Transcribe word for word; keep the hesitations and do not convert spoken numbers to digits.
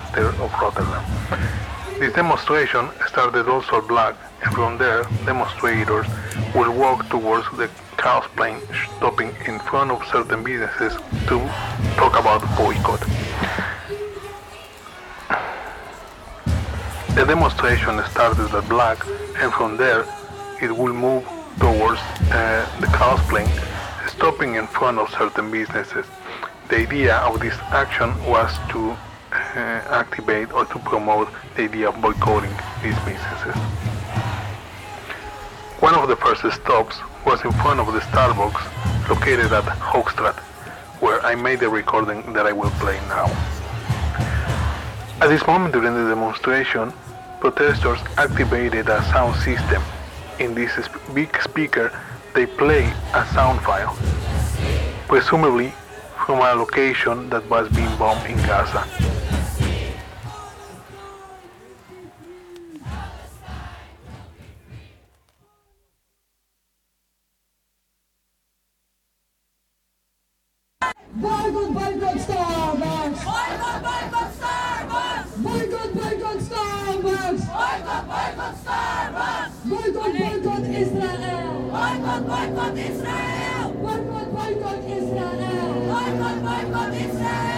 theater of Rotterdam. This demonstration started also black, and from there, demonstrators will walk towards the chaos plane, stopping in front of certain businesses to talk about boycott. The demonstration started at black, and from there, it will move towards uh, the chaos plane, stopping in front of certain businesses. The idea of this action was to uh, activate or to promote the idea of boycotting these businesses. One of the first stops was in front of the Starbucks located at Hoogstraat, where I made the recording that I will play now. At this moment during the demonstration, protesters activated a sound system. In this big speaker, they play a sound file, presumably from a location that was being bombed in Gaza. Boycott, boycott Starbucks! Boycott, boycott Starbucks! Boycott, boycott Starbucks! Boycott, boycott Starbucks! Boycott, boycott Israel! Boycott, boycott Israel! Boycott, boycott Israel! Boycott, boycott Israel!